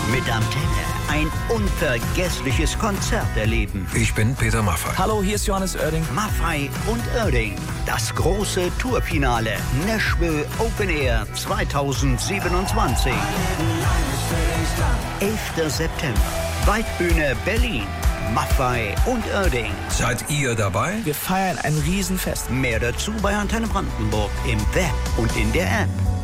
Mit Antenne ein unvergessliches Konzert erleben. Ich bin Peter Maffay. Hallo, hier ist Johannes Oerding. Maffay und Oerding. Das große Tourfinale. Nashville Open Air 2027. 11. September. Waldbühne Berlin. Maffay und Oerding. Seid ihr dabei? Wir feiern ein Riesenfest. Mehr dazu bei Antenne Brandenburg im Web und in der App.